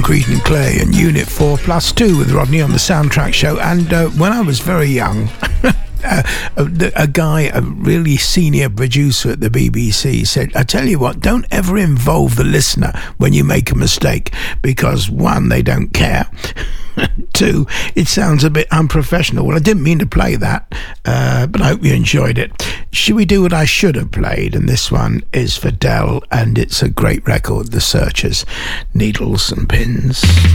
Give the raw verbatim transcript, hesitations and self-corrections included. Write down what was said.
Concrete and Clay and Unit four plus two with Rodney on the Soundtrack Show. And uh, when I was very young, uh, a, a guy, a really senior producer at the B B C said, I tell you what, don't ever involve the listener when you make a mistake, because one, they don't care. Two, it sounds a bit unprofessional. Well, I didn't mean to play that, uh, but I hope you enjoyed it. Should we do what I should have played? And this one is for Dell, and it's a great record, The Searchers, Needles and Pins.